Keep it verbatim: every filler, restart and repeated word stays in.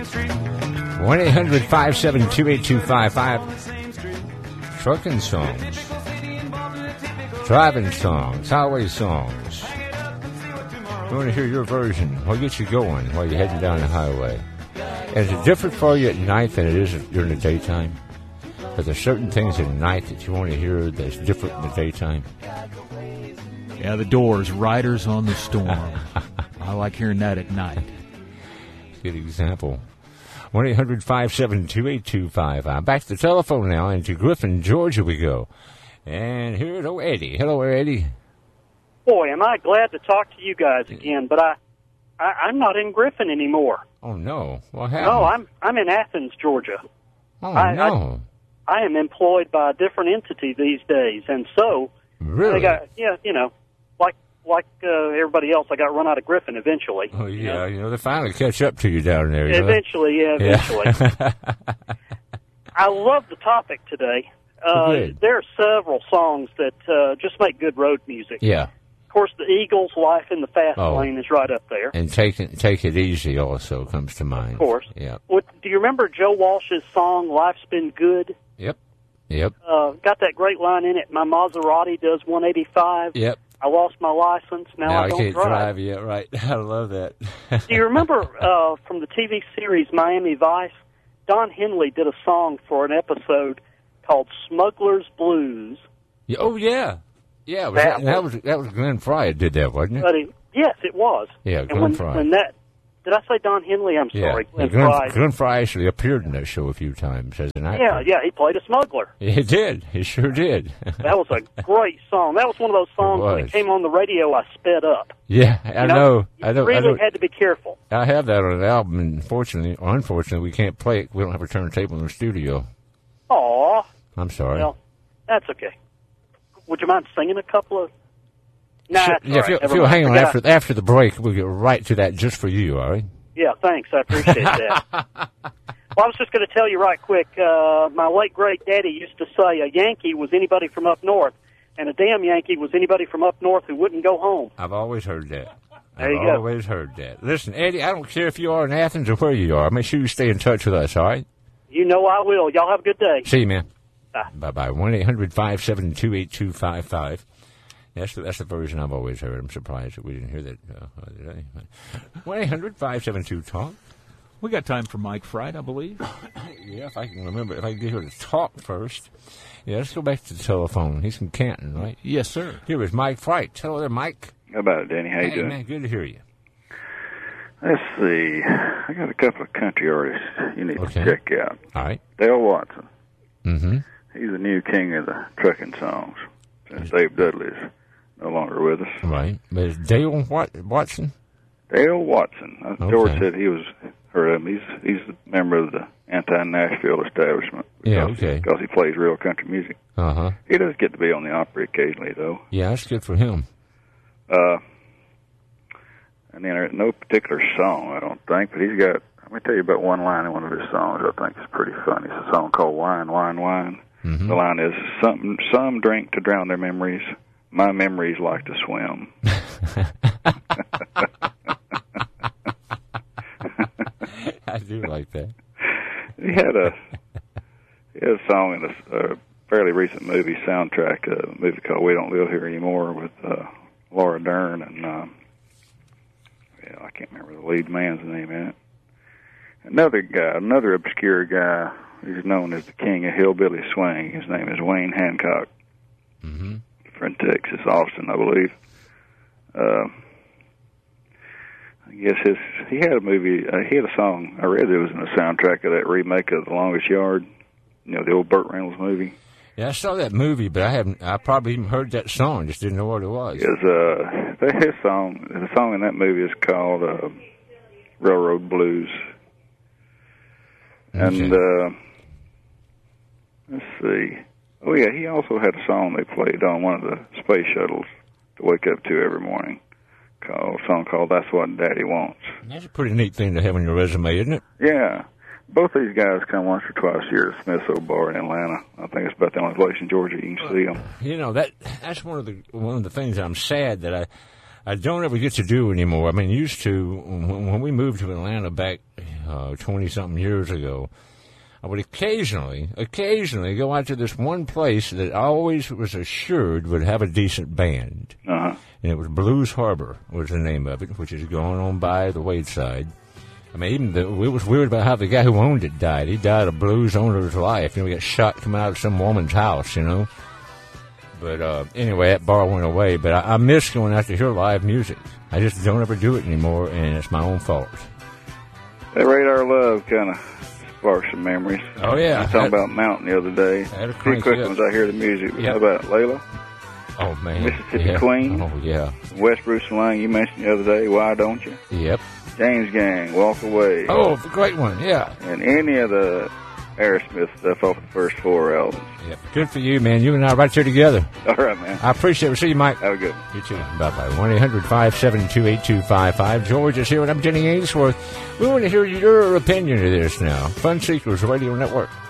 one eight hundred five seven two eight two five five. Trucking songs. Driving songs. Highway songs. We want to hear your version. What gets you going while you're heading down the highway? And is it different for you at night than it is during the daytime? Are there certain things at night that you want to hear that's different in the daytime? Yeah, the Doors, Riders on the Storm. I like hearing that at night. Good example. one eight hundred five seven two eight two five. I'm back to the telephone now, and to Griffin, Georgia we go. And here's old Eddie. Hello, Eddie. Boy, am I glad to talk to you guys again, but I, I I'm not in Griffin anymore. Oh no, what happened? No, I'm I'm in Athens, Georgia. Oh I, no. I, I am employed by a different entity these days, and so really, I got yeah, you know, like like uh, everybody else, I got run out of Griffin eventually. Oh yeah, you know, you know they finally catch up to you down there. You eventually, know? yeah, eventually. Yeah. I love the topic today. Uh, Good. there are several songs that uh, just make good road music. Yeah. Of course, the Eagles' "Life in the Fast Oh. Lane" is right up there. And take it, take it easy also comes to mind. Of course. Yeah. What, do you remember Joe Walsh's song "Life's Been Good"? Yep. Yep. Uh, got that great line in it. My Maserati does one eighty-five. Yep. I lost my license. Now, Now I I don't can't drive. drive yet. Right. I love that. Do you remember uh, from the T V series Miami Vice? Don Henley did a song for an episode called "Smuggler's Blues." Yeah, oh yeah, yeah. Was That that, that was that was Glenn Fry that did that, wasn't it? But he, yes, it was. Yeah, and Glenn when, Fry. when that did I say Don Henley? I'm Yeah, sorry, Glenn, Glenn, Fry. Glenn Fry actually appeared in that show a few times as an actor. Yeah, yeah, he played a smuggler. He did. He sure did. That was a great song. That was one of those songs when it was. came on the radio, I sped up. Yeah, I You know. You I know. really I know. had to be careful. I have that on an album, and fortunately, or unfortunately, we can't play it. We don't have a turntable in the studio. Aw, I'm sorry. well, that's okay. Would you mind singing a couple of? Nah, Sure. that's Yeah, all if right. you'll, if Never you'll mind. hang on Forgot- after after the break, we'll get right to that just for you. All right. Yeah, thanks. I appreciate that. Well, I was just going to tell you right quick. Uh, my late great daddy used to say a Yankee was anybody from up north, and a damn Yankee was anybody from up north who wouldn't go home. I've always heard that. There I've you go. always heard that. Listen, Eddie, I don't care if you are in Athens or where you are. Make sure you stay in touch with us. All right. You know I will. Y'all have a good day. See you, man. Bye. Bye bye. One eight hundred five seven two eight two five five. That's the, that's the version I've always heard. I'm surprised that we didn't hear that uh, today. One eight hundred five seven two talk. We got time for Mike Fright, I believe. Yeah, if I can remember, if I can get her to talk first. Yeah, let's go back to the telephone. He's from Canton, right? Yes, sir. Here is Mike Fright. Hello there, Mike. How about it, Danny? How you Hey, doing? man, good to hear you. Let's see. I got a couple of country artists you need Okay. to check out. All right. Dale Watson. Mm-hmm. He's the new king of the trucking songs since Dave Dudley's no longer with us. Right. But is Dale Wat- Watson? Dale Watson. Uh, Okay. George said he was heard of him. He's he's a member of the anti-Nashville establishment. Yeah, because- okay. Because he plays real country music. Uh-huh. He does get to be on the Opry occasionally, though. Yeah, that's good for him. Uh, and then there's no particular song, I don't think, but he's got, let me tell you about one line in one of his songs I think is pretty funny. It's a song called Wine, Wine, Wine. Mm-hmm. The line is, some, some drink to drown their memories. My memories like to swim. I do like that. He had a he had a song in a, a fairly recent movie soundtrack, a movie called We Don't Live Here Anymore with uh, Laura Dern and um, yeah, I can't remember the lead man's name in it. Another guy, another obscure guy, he's known as the king of hillbilly swing. His name is Wayne Hancock. Mm-hmm. From Texas, Austin, I believe. Uh, I guess his he had a movie. Uh, he had a song. I read it was in the soundtrack of that remake of The Longest Yard. You know, the old Burt Reynolds movie. Yeah, I saw that movie, but I haven't. I probably even heard that song. Just didn't know what it was. Is uh, his song? The song in that movie is called uh, Railroad Blues. And uh, let's see. Oh yeah, he also had a song they played on one of the space shuttles to wake up to every morning. Called a song called "That's What Daddy Wants." That's a pretty neat thing to have on your resume, isn't it? Yeah. Both these guys come once or twice a year to Smith's Old Bar in Atlanta. I think it's about the only place in Georgia you can see them. You know, that that's one of the one of the things I'm sad that I I don't ever get to do anymore. I mean, used to when, when we moved to Atlanta back uh, twenty-something years ago, I would occasionally, occasionally go out to this one place that I always was assured would have a decent band. Uh-huh. And it was Blues Harbor was the name of it, which is going on by the Wadeside. I mean, even the, it was weird about how the guy who owned it died. He died a blues owner's life. You know, he got shot coming out of some woman's house, you know. But uh, anyway, that bar went away. But I, I miss going out to hear live music. I just don't ever do it anymore, and it's my own fault. That Radar Love kind of sparks some memories. Oh, yeah. I was talking about Mountain the other day. Had a Few crank quick up. ones I hear the music. Yep. How about Layla? Oh, man. Mississippi yeah. Queen. Oh, yeah. West Bruce Lang, you mentioned the other day. Why Don't You? Yep. James Gang, Walk Away. Oh, great one, yeah. And any of the Aerosmith stuff off the first four albums. Yep. Good for you, man. You and I are right there together. All right, man. I appreciate it. See you, Mike. Have a good one. You too. Bye-bye. one eight hundred five seven two eight two five five. George is here, and I'm Jenny Ainsworth. We want to hear your opinion of this now. Fun Seekers Radio Network.